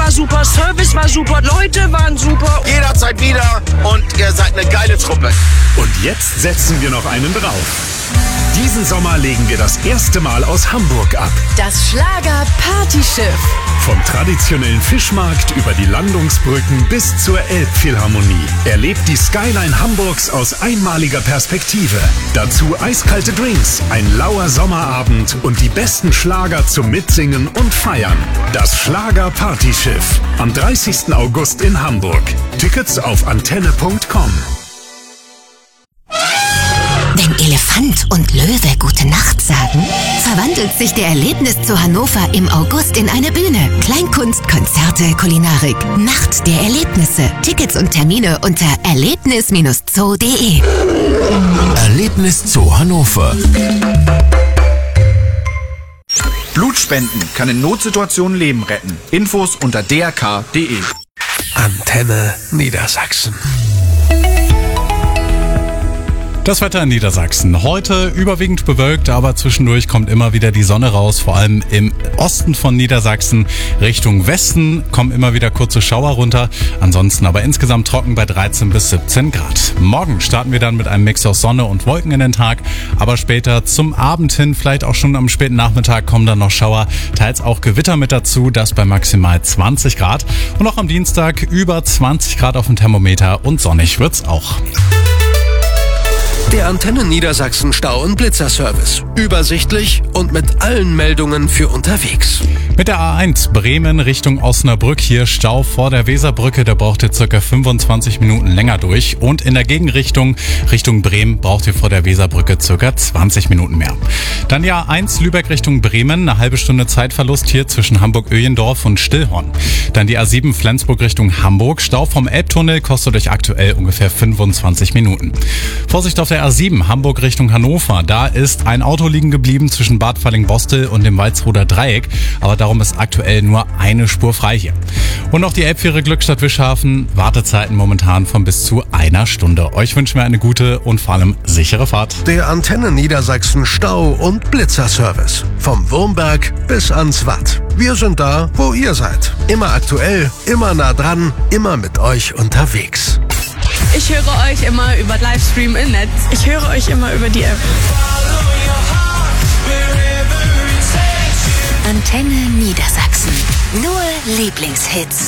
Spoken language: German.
war super, Service war super, Leute waren super. Jederzeit wieder und ihr seid eine geile Truppe. Und jetzt setzen wir noch einen drauf. Diesen Sommer legen wir das erste Mal aus Hamburg ab. Das Schlager-Partyschiff. Vom traditionellen Fischmarkt über die Landungsbrücken bis zur Elbphilharmonie. Erlebt die Skyline Hamburgs aus einmaliger Perspektive. Dazu eiskalte Drinks, ein lauer Sommerabend und die besten Schlager zum Mitsingen und Feiern. Das Schlager-Partyschiff. Am 30. August in Hamburg. Tickets auf antenne.com. Wenn Elefant und Löwe Gute Nacht sagen, verwandelt sich der Erlebniszoo Hannover im August in eine Bühne. Kleinkunst, Konzerte, Kulinarik. Nacht der Erlebnisse. Tickets und Termine unter erlebnis-zoo.de. Erlebniszoo Hannover. Blutspenden kann in Notsituationen Leben retten. Infos unter drk.de. Antenne Niedersachsen. Das Wetter in Niedersachsen. Heute überwiegend bewölkt, aber zwischendurch kommt immer wieder die Sonne raus. Vor allem im Osten von Niedersachsen. Richtung Westen kommen immer wieder kurze Schauer runter. Ansonsten aber insgesamt trocken bei 13 bis 17 Grad. Morgen starten wir dann mit einem Mix aus Sonne und Wolken in den Tag. Aber später zum Abend hin, vielleicht auch schon am späten Nachmittag, kommen dann noch Schauer. Teils auch Gewitter mit dazu, das bei maximal 20 Grad. Und auch am Dienstag über 20 Grad auf dem Thermometer und sonnig wird's auch. Der Antenne Niedersachsen Stau- und Blitzerservice. Übersichtlich und mit allen Meldungen für unterwegs. Mit der A1 Bremen Richtung Osnabrück hier Stau vor der Weserbrücke, da braucht ihr circa 25 Minuten länger durch. Und in der Gegenrichtung Richtung Bremen braucht ihr vor der Weserbrücke circa 20 Minuten mehr. Dann die A1 Lübeck Richtung Bremen, eine halbe Stunde Zeitverlust hier zwischen Hamburg-Öhlendorf und Stillhorn. Dann die A7 Flensburg Richtung Hamburg, Stau vom Elbtunnel kostet euch aktuell ungefähr 25 Minuten. Vorsicht auf der A7 Hamburg Richtung Hannover, da ist ein Auto liegen geblieben zwischen Bad Falling-Bostel und dem Walsroder Dreieck, aber darum ist aktuell nur eine Spur frei hier. Und noch die Elbfähre Glückstadt-Wischhafen, Wartezeiten momentan von bis zu einer Stunde. Euch wünschen wir eine gute und vor allem sichere Fahrt. Der Antenne Niedersachsen Stau- und Blitzerservice. Vom Wurmberg bis ans Watt. Wir sind da, wo ihr seid. Immer aktuell, immer nah dran, immer mit euch unterwegs. Ich höre euch immer über Livestream im Netz. Ich höre euch immer über die App. Antenne Niedersachsen. Nur Lieblingshits.